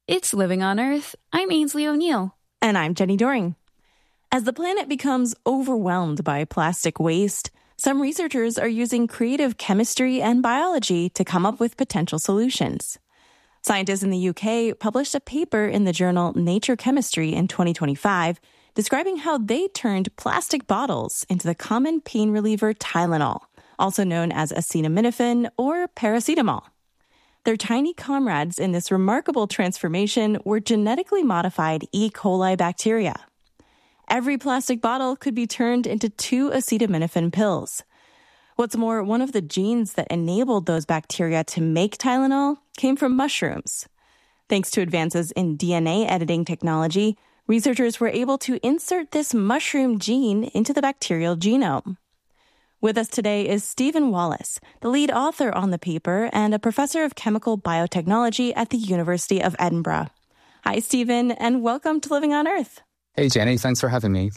It's Living on Earth. I'm Ainsley O'Neill. And I'm Jenny Doring. As the planet becomes overwhelmed by plastic waste, some researchers are using creative chemistry and biology to come up with potential solutions. Scientists in the UK published a paper in the journal Nature Chemistry in 2025 describing how they turned plastic bottles into the common pain reliever Tylenol, also known as acetaminophen or paracetamol. Their tiny comrades in this remarkable transformation were genetically modified E. coli bacteria. Every plastic bottle could be turned into 2 acetaminophen pills. What's more, one of the genes that enabled those bacteria to make Tylenol came from mushrooms. Thanks to advances in DNA editing technology, researchers were able to insert this mushroom gene into the bacterial genome. With us today is Stephen Wallace, the lead author on the paper and a professor of chemical biotechnology at the University of Edinburgh. Hi, Stephen, and welcome to Living on Earth. Hey, Jenny. Thanks for having me.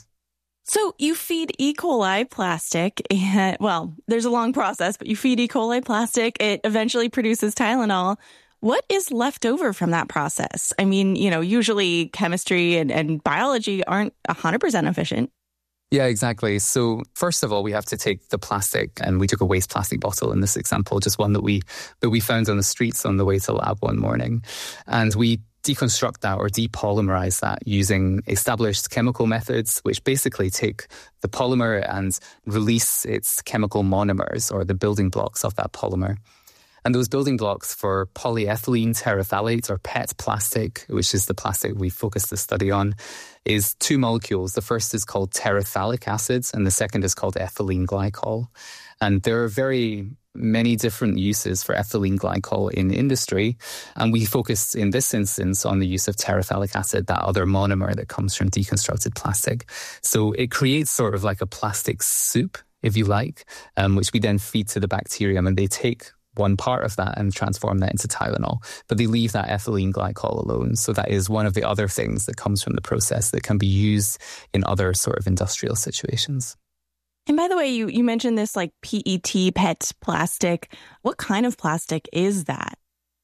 So you feed E. coli plastic, and, well, there's a long process, but you feed E. coli plastic, it eventually produces Tylenol. What is left over from that process? I mean, usually chemistry and biology aren't 100% efficient. Yeah, exactly. So first of all, we have to take the plastic, and we took a waste plastic bottle in this example, just one that we found on the streets on the way to lab one morning. And we deconstruct that or depolymerize that using established chemical methods, which basically take the polymer and release its chemical monomers or the building blocks of that polymer. And those building blocks for polyethylene terephthalate or PET plastic, which is the plastic we focused the study on, is 2 molecules. The first is called terephthalic acids and the second is called ethylene glycol. And there are very many different uses for ethylene glycol in industry. And we focused in this instance on the use of terephthalic acid, that other monomer that comes from deconstructed plastic. So it creates sort of like a plastic soup, if you like, which we then feed to the bacterium, and they take one part of that and transform that into Tylenol. But they leave that ethylene glycol alone. So that is one of the other things that comes from the process that can be used in other sort of industrial situations. And by the way, you mentioned this like PET plastic. What kind of plastic is that?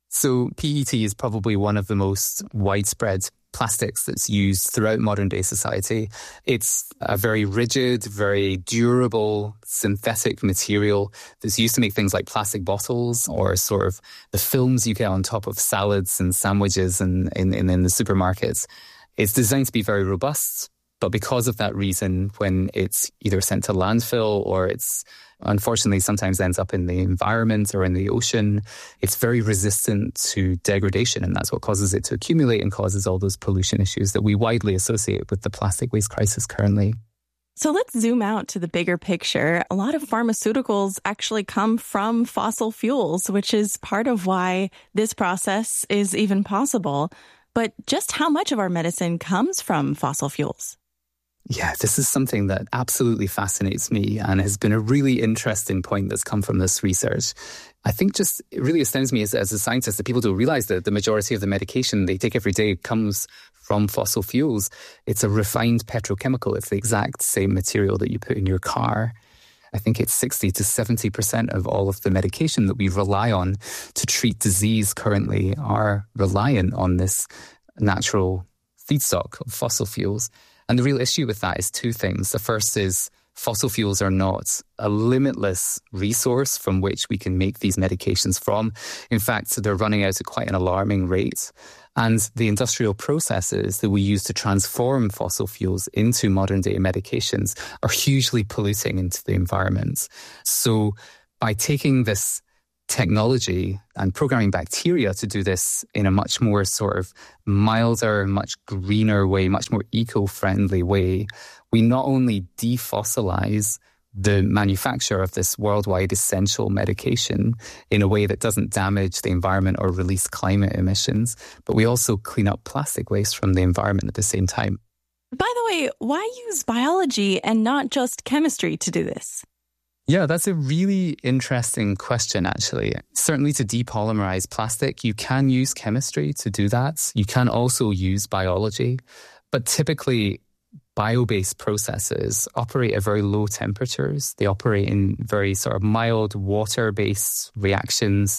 So PET is probably one of the most widespread plastics that's used throughout modern day society. It's a very rigid, very durable synthetic material that's used to make things like plastic bottles or sort of the films you get on top of salads and sandwiches and in the supermarkets. It's designed to be very robust, but because of that reason, when it's either sent to landfill or it's unfortunately sometimes ends up in the environment or in the ocean, it's very resistant to degradation, and that's what causes it to accumulate and causes all those pollution issues that we widely associate with the plastic waste crisis currently. So let's zoom out to the bigger picture. A lot of pharmaceuticals actually come from fossil fuels, which is part of why this process is even possible. But just how much of our medicine comes from fossil fuels? Yeah, this is something that absolutely fascinates me and has been a really interesting point that's come from this research. I think just it really astounds me as a scientist that people don't realize that the majority of the medication they take every day comes from fossil fuels. It's a refined petrochemical. It's the exact same material that you put in your car. I think it's 60 to 70% of all of the medication that we rely on to treat disease currently are reliant on this natural feedstock of fossil fuels. And the real issue with that is 2 things. The first is fossil fuels are not a limitless resource from which we can make these medications from. In fact, they're running out at quite an alarming rate. And the industrial processes that we use to transform fossil fuels into modern day medications are hugely polluting into the environment. So by taking this technology and programming bacteria to do this in a much more sort of milder, much greener way, much more eco-friendly way, we not only defossilize the manufacture of this worldwide essential medication in a way that doesn't damage the environment or release climate emissions, but we also clean up plastic waste from the environment at the same time. By the way, why use biology and not just chemistry to do this? Yeah, that's a really interesting question, actually. Certainly to depolymerize plastic, you can use chemistry to do that. You can also use biology, but typically bio-based processes operate at very low temperatures. They operate in very sort of mild water-based reactions,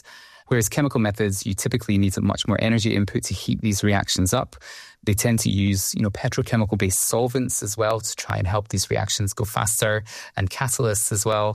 Whereas chemical methods, you typically need a much more energy input to heat these reactions up. They tend to use, petrochemical-based solvents as well to try and help these reactions go faster, and catalysts as well.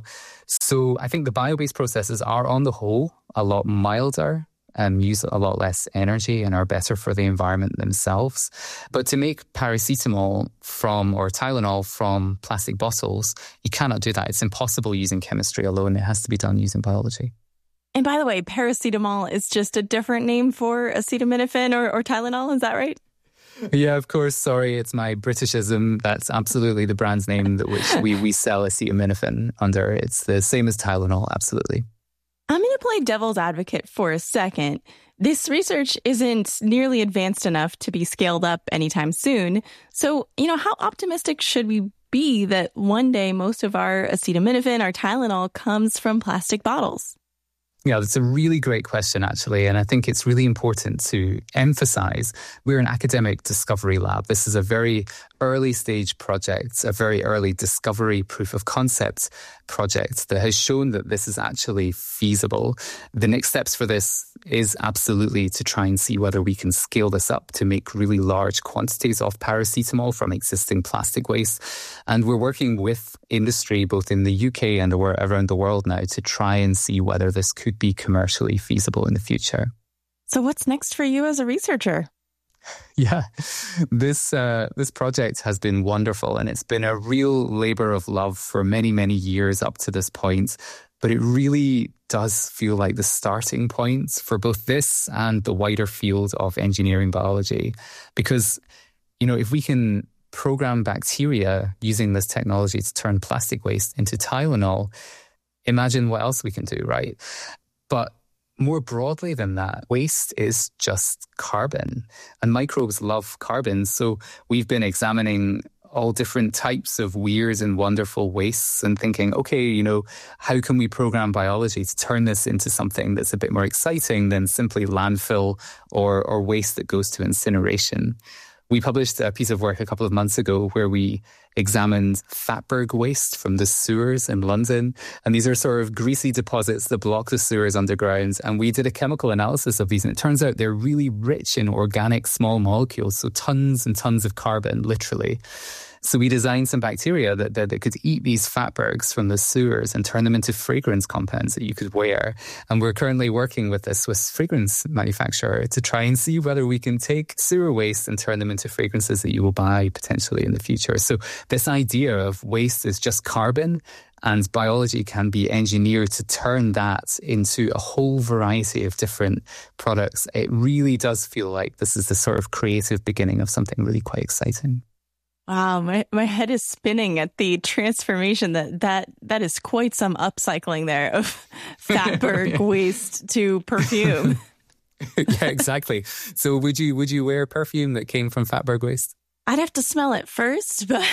So I think the bio-based processes are, on the whole, a lot milder and use a lot less energy and are better for the environment themselves. But to make paracetamol or Tylenol from plastic bottles, you cannot do that. It's impossible using chemistry alone. It has to be done using biology. And by the way, paracetamol is just a different name for acetaminophen or Tylenol, is that right? Yeah, of course. Sorry, it's my Britishism. That's absolutely the brand's name which we sell acetaminophen under. It's the same as Tylenol, absolutely. I'm going to play devil's advocate for a second. This research isn't nearly advanced enough to be scaled up anytime soon. So, how optimistic should we be that one day most of our acetaminophen, our Tylenol, comes from plastic bottles? Yeah, that's a really great question, actually. And I think it's really important to emphasize we're an academic discovery lab. This is a very early stage project, a very early discovery proof of concept project that has shown that this is actually feasible. The next steps for this is absolutely to try and see whether we can scale this up to make really large quantities of paracetamol from existing plastic waste. And we're working with industry, both in the UK and around the world now, to try and see whether this could be commercially feasible in the future. So what's next for you as a researcher? Yeah, this project has been wonderful, and it's been a real labor of love for many, many years up to this point. But it really does feel like the starting point for both this and the wider field of engineering biology. Because, if we can program bacteria using this technology to turn plastic waste into Tylenol, imagine what else we can do, right? But more broadly than that, waste is just carbon, and microbes love carbon. So we've been examining all different types of weird and wonderful wastes and thinking, okay, how can we program biology to turn this into something that's a bit more exciting than simply landfill or waste that goes to incineration? We published a piece of work a couple of months ago where we examined fatberg waste from the sewers in London. And these are sort of greasy deposits that block the sewers underground. And we did a chemical analysis of these. And it turns out they're really rich in organic small molecules. So tons and tons of carbon, literally. So we designed some bacteria that could eat these fatbergs from the sewers and turn them into fragrance compounds that you could wear. And we're currently working with a Swiss fragrance manufacturer to try and see whether we can take sewer waste and turn them into fragrances that you will buy potentially in the future. So this idea of waste is just carbon, and biology can be engineered to turn that into a whole variety of different products. It really does feel like this is the sort of creative beginning of something really quite exciting. Wow, my head is spinning at the transformation that is quite some upcycling there of fatberg waste to perfume. Yeah, exactly. So would you wear perfume that came from fatberg waste? I'd have to smell it first, but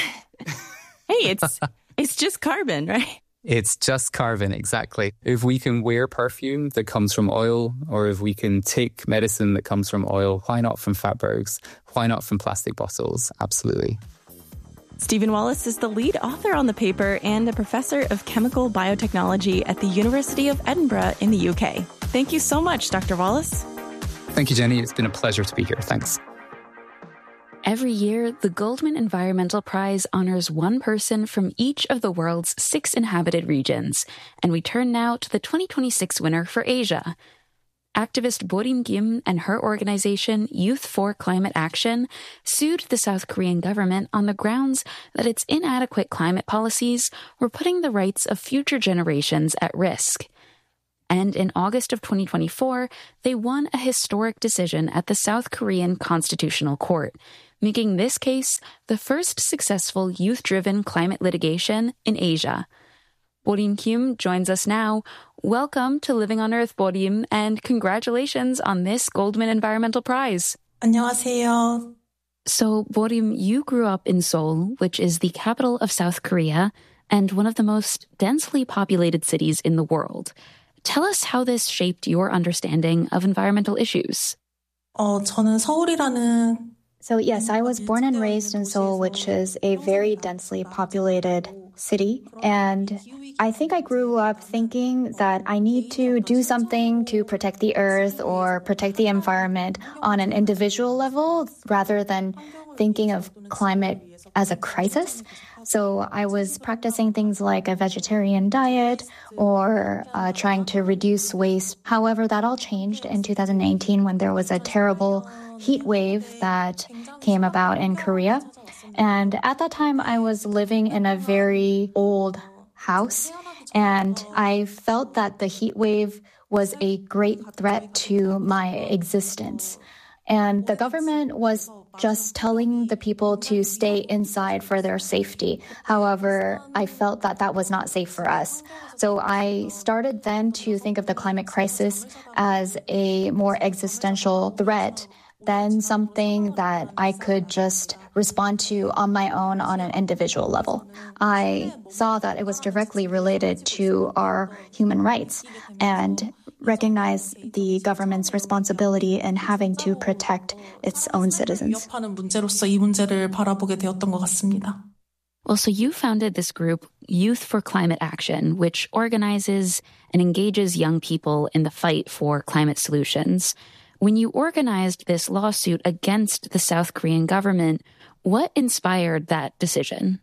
hey, it's just carbon, right? It's just carbon, exactly. If we can wear perfume that comes from oil, or if we can take medicine that comes from oil, why not from fatbergs? Why not from plastic bottles? Absolutely. Stephen Wallace is the lead author on the paper and a professor of chemical biotechnology at the University of Edinburgh in the UK. Thank you so much, Dr. Wallace. Thank you, Jenny. It's been a pleasure to be here. Thanks. Every year, the Goldman Environmental Prize honors one person from each of the world's 6 inhabited regions. And we turn now to the 2026 winner for Asia. Activist Borim Kim and her organization, Youth for Climate Action, sued the South Korean government on the grounds that its inadequate climate policies were putting the rights of future generations at risk. And in August of 2024, they won a historic decision at the South Korean Constitutional Court, making this case the first successful youth-driven climate litigation in Asia. Borim Kim joins us now. Welcome to Living on Earth, Borim, and congratulations on this Goldman Environmental Prize. 안녕하세요. So, Borim, you grew up in Seoul, which is the capital of South Korea and one of the most densely populated cities in the world. Tell us how this shaped your understanding of environmental issues. 저는 서울이라는 So yes, I was born and raised in Seoul, which is a very densely populated city. And I think I grew up thinking that I need to do something to protect the earth or protect the environment on an individual level rather than thinking of climate as a crisis. So I was practicing things like a vegetarian diet or trying to reduce waste. However, that all changed in 2019 when there was a terrible heat wave that came about in Korea. And at that time, I was living in a very old house, and I felt that the heat wave was a great threat to my existence. And the government was just telling the people to stay inside for their safety. However, I felt that that was not safe for us. So I started then to think of the climate crisis as a more existential threat than something that I could just respond to on my own on an individual level. I saw that it was directly related to our human rights and recognize the government's responsibility in having to protect its own citizens. Well, so you founded this group, Youth for Climate Action, which organizes and engages young people in the fight for climate solutions. When you organized this lawsuit against the South Korean government, what inspired that decision?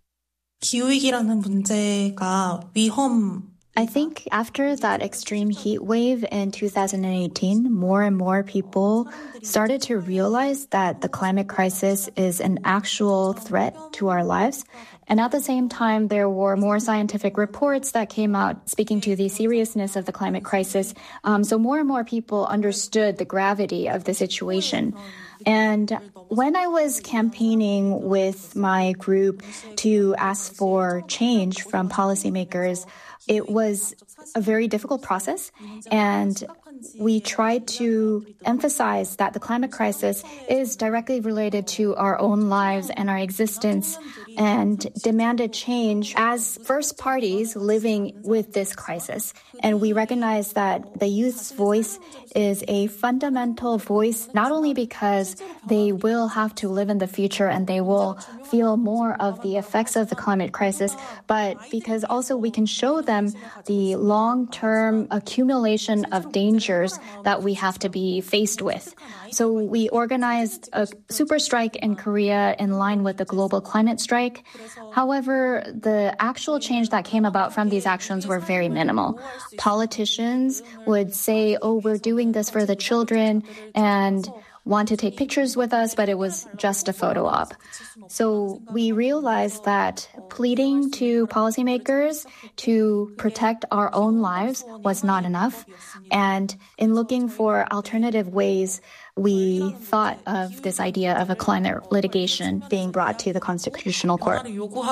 I think after that extreme heat wave in 2018, more and more people started to realize that the climate crisis is an actual threat to our lives. And at the same time, there were more scientific reports that came out speaking to the seriousness of the climate crisis. So more and more people understood the gravity of the situation. And when I was campaigning with my group to ask for change from policymakers, it was a very difficult process, and we tried to emphasize that the climate crisis is directly related to our own lives and our existence, and demanded change as first parties living with this crisis. And we recognize that the youth's voice is a fundamental voice, not only because they will have to live in the future and they will feel more of the effects of the climate crisis, but because also we can show them the long-term accumulation of dangers that we have to be faced with. So we organized a super strike in Korea in line with the global climate strike. However, the actual change that came about from these actions were very minimal. Politicians would say, oh, we're doing this for the children, and want to take pictures with us, but it was just a photo op. So we realized that pleading to policymakers to protect our own lives was not enough. And in looking for alternative ways, we thought of this idea of a climate litigation being brought to the Constitutional Court.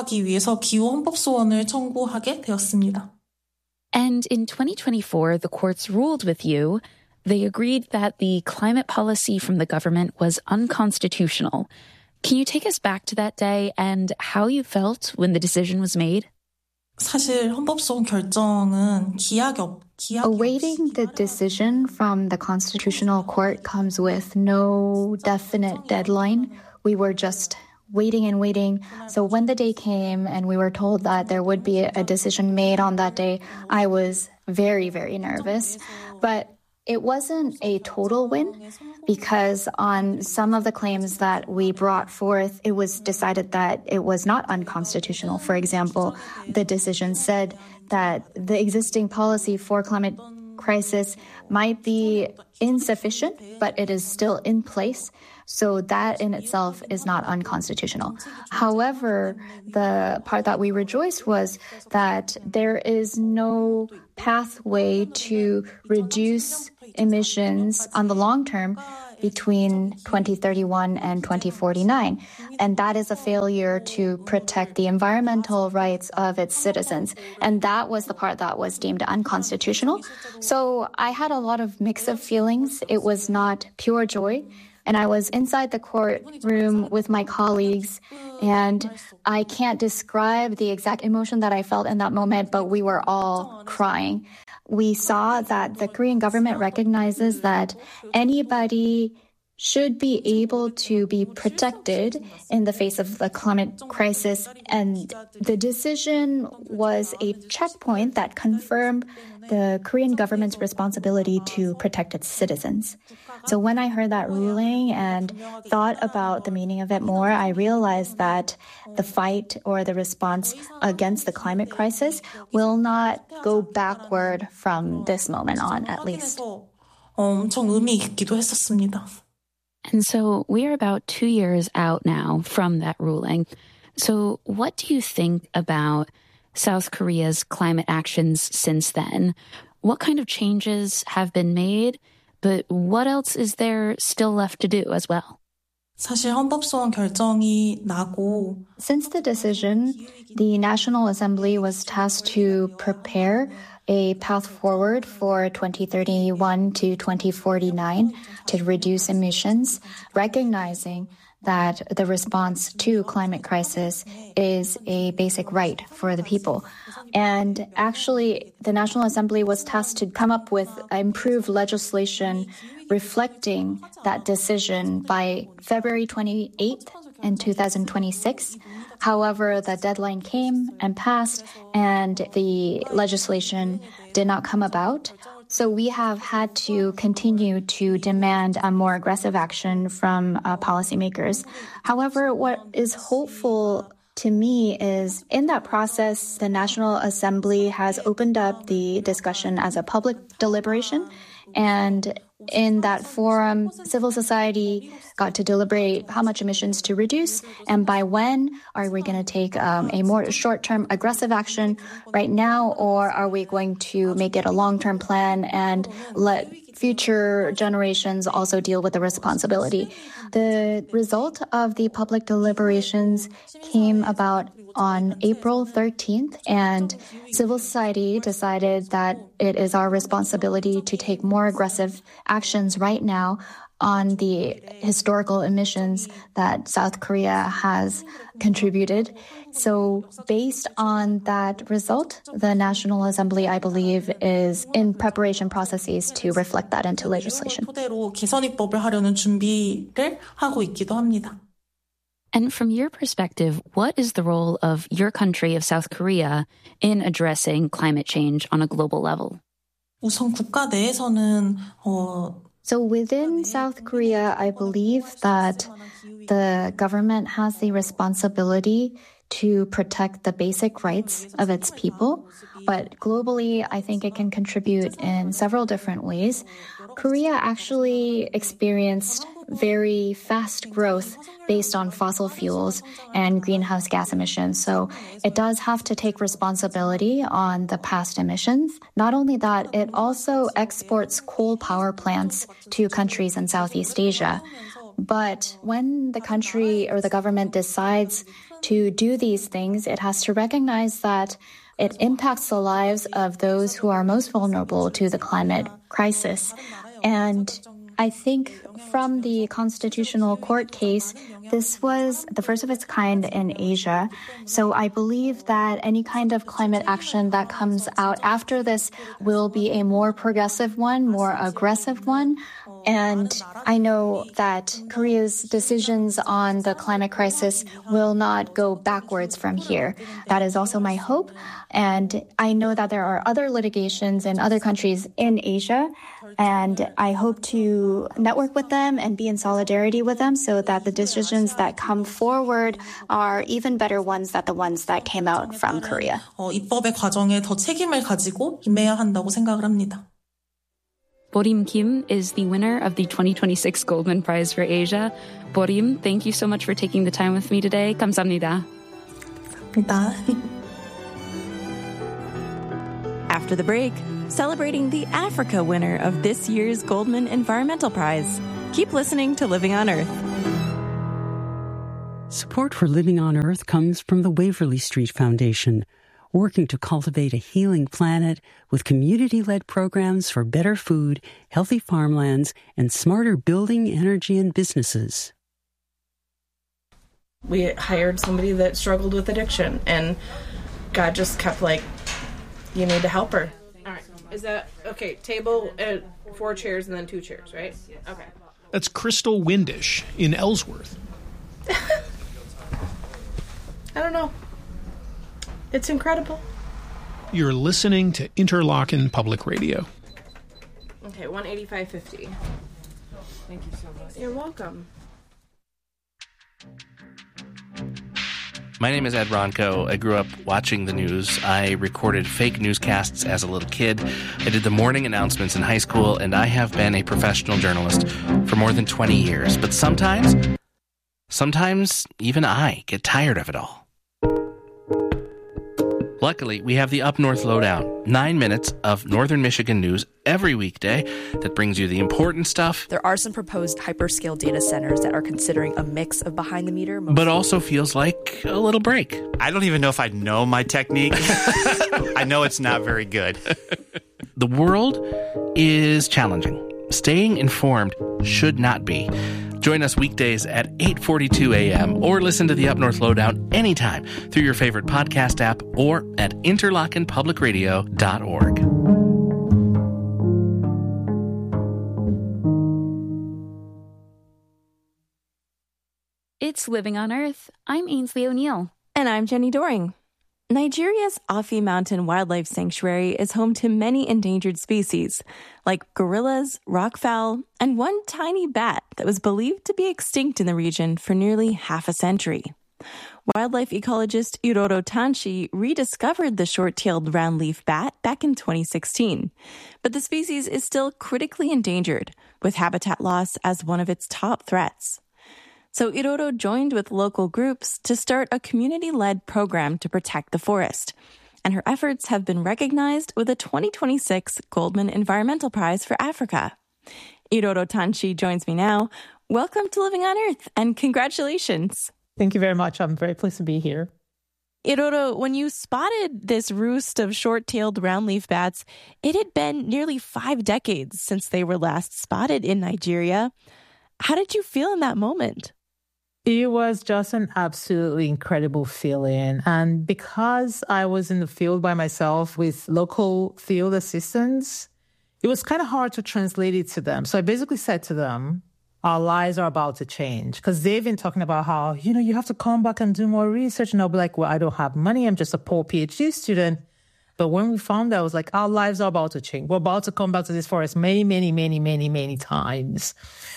And in 2024, the courts ruled with you. They agreed that the climate policy from the government was unconstitutional. Can you take us back to that day and how you felt when the decision was made? Awaiting the decision from the Constitutional Court comes with no definite deadline. We were just waiting and waiting. So when the day came and we were told that there would be a decision made on that day, I was very, very nervous. But it wasn't a total win because on some of the claims that we brought forth, it was decided that it was not unconstitutional. For example, the decision said that the existing policy for climate crisis might be insufficient, but it is still in place. So that in itself is not unconstitutional. However, the part that we rejoiced was that there is no pathway to reduce emissions on the long term between 2031 and 2049. And that is a failure to protect the environmental rights of its citizens. And that was the part that was deemed unconstitutional. So I had a lot of mix of feelings. It was not pure joy. And I was inside the courtroom with my colleagues, and I can't describe the exact emotion that I felt in that moment, but we were all crying. We saw that the Korean government recognizes that anybody should be able to be protected in the face of the climate crisis. And the decision was a checkpoint that confirmed the Korean government's responsibility to protect its citizens. So when I heard that ruling and thought about the meaning of it more, I realized that the fight or the response against the climate crisis will not go backward from this moment on, at least. 엄청 의미 있기도 했었습니다. And so we are about 2 years out now from that ruling. So what do you think about South Korea's climate actions since then? What kind of changes have been made? But what else is there still left to do as well? 사실 헌법소원 결정이 나고 Since the decision, the National Assembly was tasked to prepare a path forward for 2031 to 2049 to reduce emissions, recognizing that the response to climate crisis is a basic right for the people. And actually, the National Assembly was tasked to come up with improved legislation reflecting that decision by February 28th in 2026. However, the deadline came and passed, and the legislation did not come about. So we have had to continue to demand a more aggressive action from policymakers. However, what is hopeful to me is in that process, the National Assembly has opened up the discussion as a public deliberation. And in that forum, civil society got to deliberate how much emissions to reduce and by when. Are we going to take a more short-term aggressive action right now, or are we going to make it a long-term plan and let future generations also deal with the responsibility? The result of the public deliberations came about on April 13th, and civil society decided that it is our responsibility to take more aggressive actions right now on the historical emissions that South Korea has contributed. So based on that result, the National Assembly, I believe, is in preparation processes to reflect that into legislation. 토대로 개선 입법을 하려는 준비를 하고 있기도 합니다. And from your perspective, what is the role of your country, of South Korea, in addressing climate change on a global level? 우선 국가 내에서는 So within South Korea, I believe that the government has the responsibility to protect the basic rights of its people. But globally, I think it can contribute in several different ways. Korea actually experienced very fast growth based on fossil fuels and greenhouse gas emissions. So it does have to take responsibility on the past emissions. Not only that, it also exports coal power plants to countries in Southeast Asia. But when the country or the government decides to do these things, it has to recognize that it impacts the lives of those who are most vulnerable to the climate crisis. And I think from the Constitutional Court case, this was the first of its kind in Asia. So I believe that any kind of climate action that comes out after this will be a more progressive one, more aggressive one. And I know that Korea's decisions on the climate crisis will not go backwards from here. That is also my hope. And I know that there are other litigations in other countries in Asia, and I hope to network with them and be in solidarity with them so that the decisions that come forward are even better ones than the ones that came out from Korea. 입법의 과정에 더 책임을 가지고 임해야 한다고 생각을 합니다. Borim Kim is the winner of the 2026 Goldman Prize for Asia. Borim, thank you so much for taking the time with me today. 감사합니다. 감사합니다. After the break, celebrating the Africa winner of this year's Goldman Environmental Prize. Keep listening to Living on Earth. Support for Living on Earth comes from the Waverly Street Foundation, working to cultivate a healing planet with community-led programs for better food, healthy farmlands, and smarter building, energy, and businesses. We hired somebody that struggled with addiction, and God just kept like, you need to help her. All right. Is that, okay, table, 4 chairs and then 2 chairs, right? Okay. That's Crystal Windish in Ellsworth. I don't know. It's incredible. You're listening to Interlochen Public Radio. Okay, 185.50. Thank you so much. You're welcome. My name is Ed Ronco. I grew up watching the news. I recorded fake newscasts as a little kid. I did the morning announcements in high school, and I have been a professional journalist for more than 20 years. But sometimes even I get tired of it all. Luckily, we have the Up North Lowdown, 9 minutes of Northern Michigan news every weekday that brings you the important stuff. There are some proposed hyperscale data centers that are considering a mix of behind-the-meter, but also feels like a little break. I don't even know if I know my technique. I know it's not very good. The world is challenging. Staying informed should not be. Join us weekdays at 8:42 a.m. or listen to the Up North Lowdown anytime through your favorite podcast app or at interlochenpublicradio.org. It's Living on Earth. I'm Ainsley O'Neill. And I'm Jenny Doring. Nigeria's Afi Mountain Wildlife Sanctuary is home to many endangered species, like gorillas, rockfowl, and one tiny bat that was believed to be extinct in the region for nearly half a century. Wildlife ecologist Iroro Tanshi rediscovered the short-tailed round-leaf bat back in 2016. But the species is still critically endangered, with habitat loss as one of its top threats. So Iroro joined with local groups to start a community-led program to protect the forest. And her efforts have been recognized with a 2026 Goldman Environmental Prize for Africa. Iroro Tanshi joins me now. Welcome to Living on Earth, and congratulations. Thank you very much. I'm very pleased to be here. Iroro, when you spotted this roost of short-tailed roundleaf bats, it had been nearly 5 decades since they were last spotted in Nigeria. How did you feel in that moment? It was just an absolutely incredible feeling. And because I was in the field by myself with local field assistants, it was kind of hard to translate it to them. So I basically said to them, our lives are about to change. Because they've been talking about how, you have to come back and do more research. And I'll be like, well, I don't have money. I'm just a poor PhD student. But when we found out, I was like, our lives are about to change. We're about to come back to this forest many, many, many, many, many times.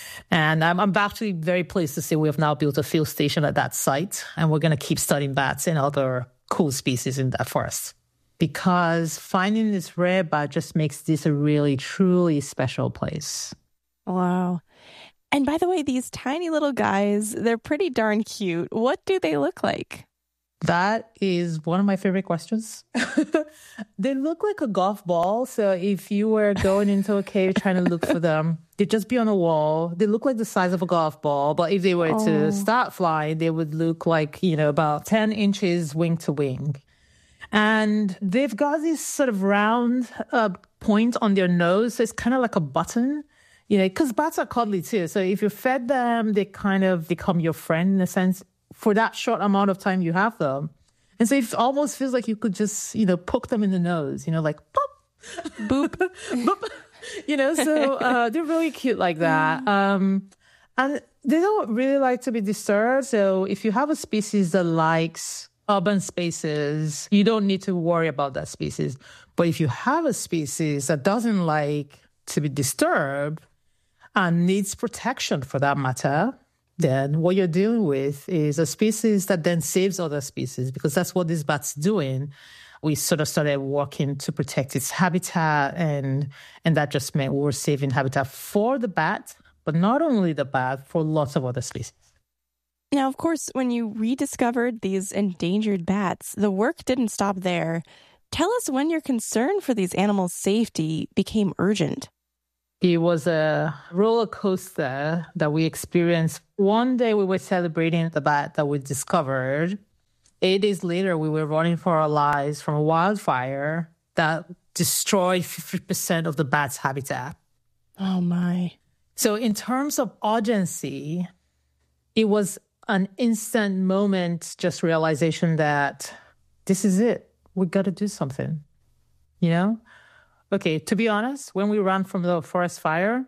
And I'm actually very pleased to say we have now built a field station at that site, and we're going to keep studying bats and other cool species in that forest. Because finding this rare bat just makes this a really, truly special place. Wow. And by the way, these tiny little guys, they're pretty darn cute. What do they look like? That is one of my favorite questions. They look like a golf ball. So if you were going into a cave trying to look for them, they'd just be on a wall. They look like the size of a golf ball. But if they were to start flying, they would look like, about 10 inches wing to wing. And they've got this sort of round point on their nose. So it's kind of like a button, because bats are cuddly too. So if you fed them, they kind of become your friend in a sense. For that short amount of time you have them. And so it almost feels like you could just, poke them in the nose, like, pop, boop, boop. So they're really cute like that. And they don't really like to be disturbed. So if you have a species that likes urban spaces, you don't need to worry about that species. But if you have a species that doesn't like to be disturbed and needs protection for that matter, then what you're dealing with is a species that then saves other species, because that's what this bat's doing. We sort of started working to protect its habitat, and that just meant we were saving habitat for the bat, but not only the bat, for lots of other species. Now, of course, when you rediscovered these endangered bats, the work didn't stop there. Tell us when your concern for these animals' safety became urgent. It was a roller coaster that we experienced. One day we were celebrating the bat that we discovered. 8 days later, we were running for our lives from a wildfire that destroyed 50% of the bat's habitat. Oh, my. So in terms of urgency, it was an instant moment, just realization that this is it. We got to do something, Okay, to be honest, when we ran from the forest fire,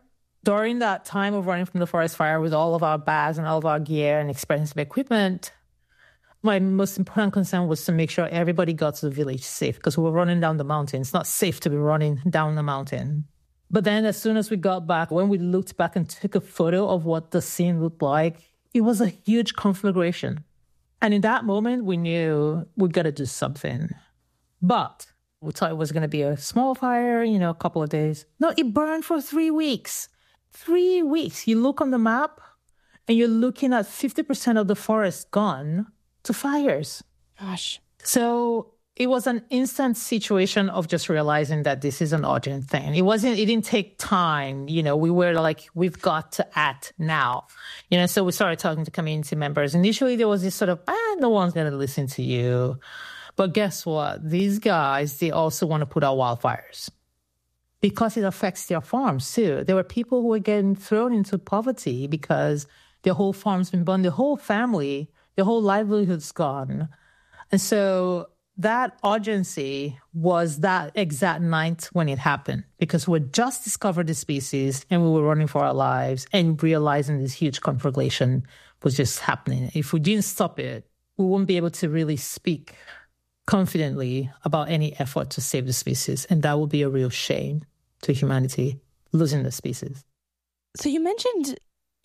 During that time of running from the forest fire with all of our bags and all of our gear and expensive equipment, my most important concern was to make sure everybody got to the village safe because we were running down the mountain. It's not safe to be running down the mountain. But then as soon as we got back, when we looked back and took a photo of what the scene looked like, it was a huge conflagration. And in that moment, we knew we got to do something. But we thought it was going to be a small fire, a couple of days. No, it burned for 3 weeks. 3 weeks. You look on the map and you're looking at 50% of the forest gone to fires. Gosh. So it was an instant situation of just realizing that this is an urgent thing. It didn't take time. We were like, we've got to act now. So we started talking to community members. Initially, there was this sort of, no one's going to listen to you. But guess what? These guys, they also want to put out wildfires because it affects their farms too. There were people who were getting thrown into poverty because their whole farm's been burned, their whole family, their whole livelihood's gone. And so that urgency was that exact night when it happened because we had just discovered the species and we were running for our lives and realizing this huge conflagration was just happening. If we didn't stop it, we wouldn't be able to really speak confidently about any effort to save the species. And that would be a real shame to humanity, losing the species. So you mentioned,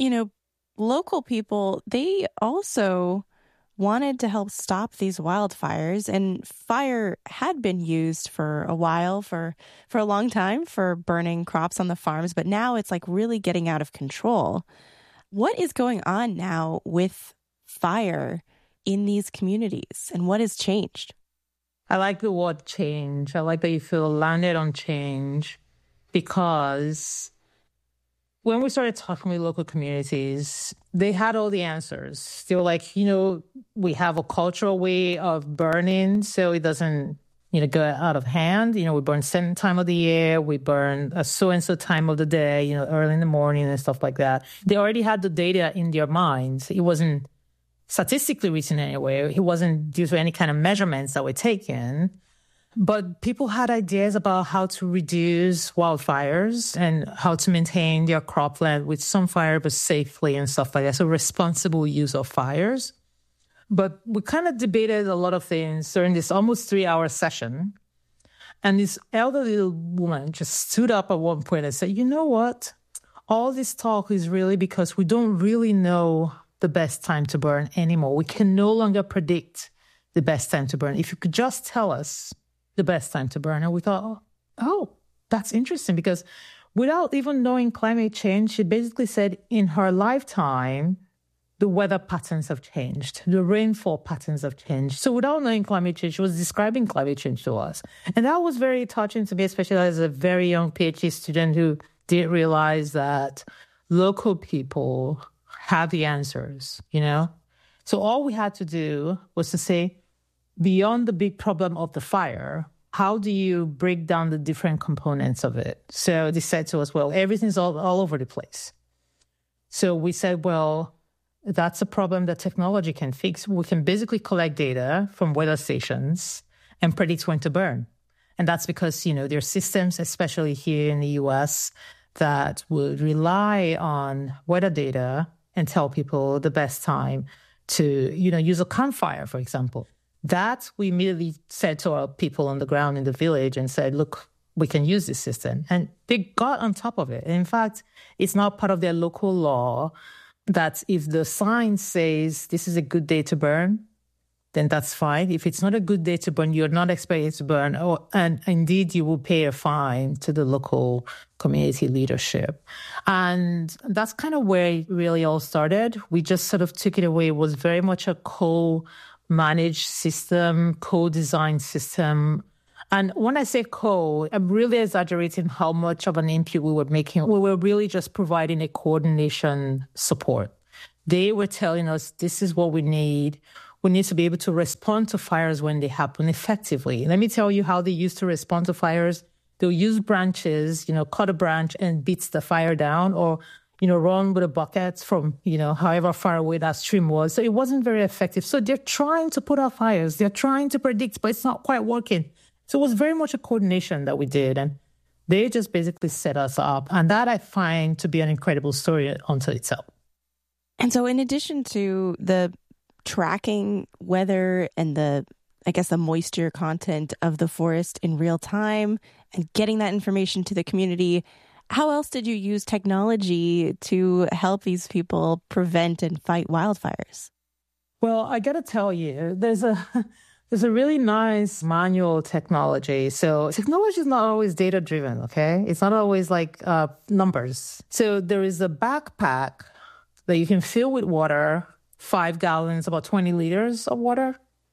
local people, they also wanted to help stop these wildfires. And fire had been used for a while, for a long time, for burning crops on the farms. But now it's like really getting out of control. What is going on now with fire in these communities and what has changed? I like the word change. I like that you feel landed on change because when we started talking with local communities, they had all the answers. They were like, we have a cultural way of burning so it doesn't, go out of hand. We burn certain time of the year. We burn a so-and-so time of the day, early in the morning and stuff like that. They already had the data in their minds. It wasn't statistically written anywhere. It wasn't due to any kind of measurements that were taken. But people had ideas about how to reduce wildfires and how to maintain their cropland with some fire, but safely and stuff like that. So responsible use of fires. But we kind of debated a lot of things during this almost 3-hour session. And this elderly woman just stood up at one point and said, you know what? All this talk is really because we don't really know the best time to burn anymore. We can no longer predict the best time to burn. If you could just tell us the best time to burn. And we thought, oh, that's interesting because without even knowing climate change, she basically said in her lifetime, the weather patterns have changed. The rainfall patterns have changed. So without knowing climate change, she was describing climate change to us. And that was very touching to me, especially as a very young PhD student who didn't realize that local people have the answers, So all we had to do was to say, beyond the big problem of the fire, how do you break down the different components of it? So they said to us, well, everything's all over the place. So we said, well, that's a problem that technology can fix. We can basically collect data from weather stations and predict when to burn. And that's because, there are systems, especially here in the US, that would rely on weather data and tell people the best time to, use a campfire, for example. That we immediately said to our people on the ground in the village and said, look, we can use this system. And they got on top of it. And in fact, it's now part of their local law that if the sign says this is a good day to burn, then that's fine. If it's not a good day to burn, you're not expected to burn. And indeed, you will pay a fine to the local community leadership. And that's kind of where it really all started. We just sort of took it away. It was very much a co-managed system, co-designed system. And when I say I'm really exaggerating how much of an input we were making. We were really just providing a coordination support. They were telling us, this is what we need. We need to be able to respond to fires when they happen effectively. Let me tell you how they used to respond to fires. They'll use branches, cut a branch and beat the fire down, or, run with a bucket from, however far away that stream was. So it wasn't very effective. So they're trying to put out fires. They're trying to predict, but it's not quite working. So it was very much a coordination that we did. And They just basically set us up. And that I find to be an incredible story unto itself. And so in addition to the tracking weather and the moisture content of the forest in real time and getting that information to the community, how else did you use technology to help these people prevent and fight wildfires? Well, I got to tell you, there's a really nice manual technology. So technology is not always data-driven, okay? It's not always like numbers. So there is a backpack that you can fill with water, 5 gallons, about 20 liters of water.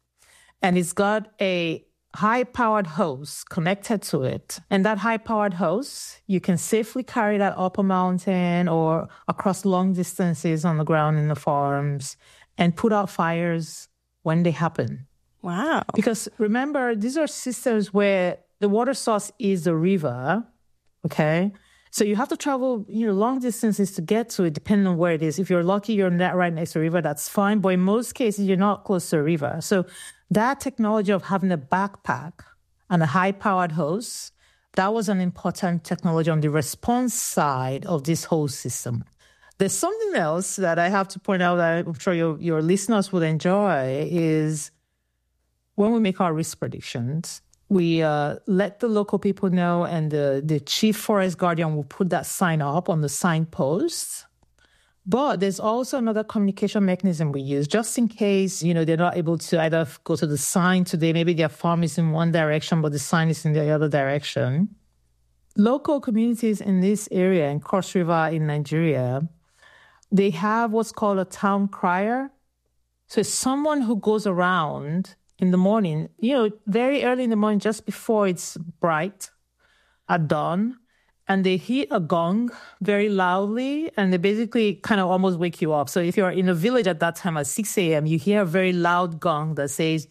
And it's got a high-powered hose connected to it. And that high-powered hose, you can safely carry that up a mountain or across long distances on the ground in the farms and put out fires when they happen. Wow. Because remember, these are systems where the water source is the river, okay? So you have to travel, long distances to get to it, depending on where it is. If you're lucky, you're not right next to a river, that's fine. But in most cases, you're not close to a river. So that technology of having a backpack and a high-powered hose, that was an important technology on the response side of this whole system. There's something else that I have to point out that I'm sure your listeners would enjoy is when we make our risk predictions, we let the local people know, and the chief forest guardian will put that sign up on the signposts. But there's also another communication mechanism we use just in case, they're not able to either go to the sign today. Maybe their farm is in one direction, but the sign is in the other direction. Local communities in this area, in Cross River in Nigeria, they have what's called a town crier. So it's someone who goes around in the morning, very early in the morning, just before it's bright, at dawn, and they hit a gong very loudly, and they basically kind of almost wake you up. So if you're in a village at that time at 6 a.m., you hear a very loud gong that says,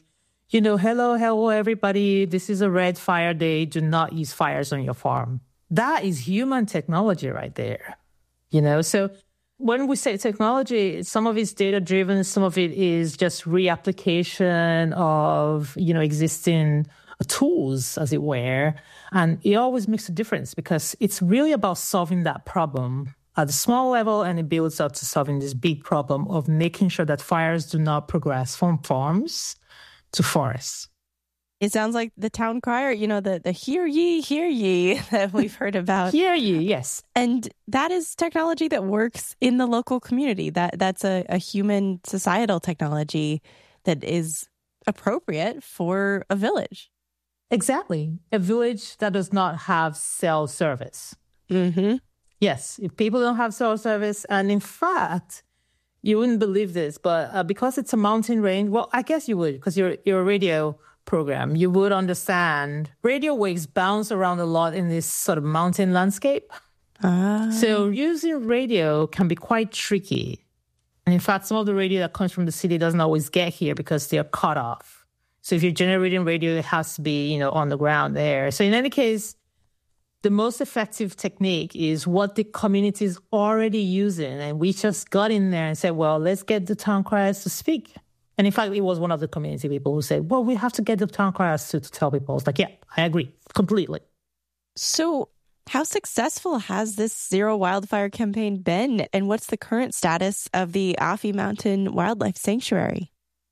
hello, everybody, this is a red fire day. Do not use fires on your farm. That is human technology right there, So when we say technology, some of it's data-driven, some of it is just reapplication of, existing tools, as it were. And it always makes a difference because it's really about solving that problem at a small level, and it builds up to solving this big problem of making sure that fires do not progress from farms to forests. It sounds like the town crier, the hear ye that we've heard about. Hear ye, yes. And that is technology that works in the local community. That's a human societal technology that is appropriate for a village. Exactly. A village that does not have cell service. Mm-hmm. Yes, if people don't have cell service, and in fact, you wouldn't believe this, but because it's a mountain range, well, I guess you would, because you're a radio program, you would understand radio waves bounce around a lot in this sort of mountain landscape. So using radio can be quite tricky. And in fact, some of the radio that comes from the city doesn't always get here because they're cut off. So if you're generating radio, it has to be, on the ground there. So in any case, the most effective technique is what the community is already using. And we just got in there and said, well, let's get the town criers to speak. And in fact, it was one of the community people who said, well, we have to get the town criers to tell people. I was like, yeah, I agree completely. So how successful has this Zero Wildfire campaign been? And what's the current status of the Afi Mountain Wildlife Sanctuary?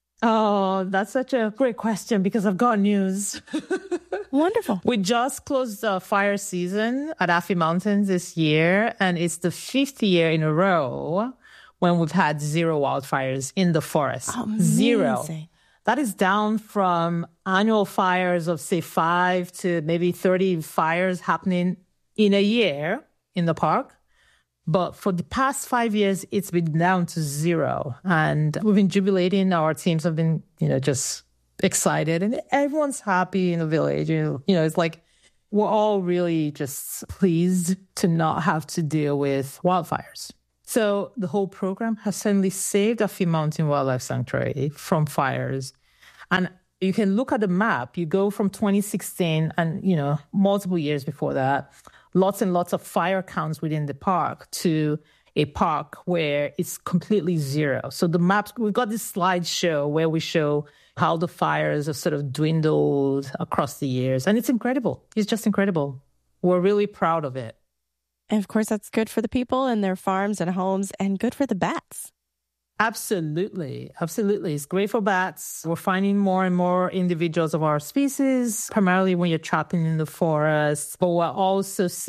Oh, that's such a great question because I've got news. Wonderful. We just closed the fire season at Afi Mountains this year, and it's the 5th year in a row when we've had zero wildfires in the forest. Amazing. Zero. That is down from annual fires of, say, 5 to maybe 30 fires happening in a year in the park. But for the past 5 years, it's been down to 0. And we've been jubilating. Our teams have been, just excited. And everyone's happy in the village. It's like we're all really just pleased to not have to deal with wildfires. So the whole program has certainly saved Afi Mountain Wildlife Sanctuary from fires. And you can look at the map. You go from 2016 and, multiple years before that, lots and lots of fire counts within the park to a park where it's completely zero. So the maps, we've got this slideshow where we show how the fires have sort of dwindled across the years. And it's incredible. It's just incredible. We're really proud of it. And of course, that's good for the people and their farms and homes and good for the bats. Absolutely. Absolutely. It's great for bats. We're finding more and more individuals of our species, primarily when you're trapping in the forest. But we're also seeing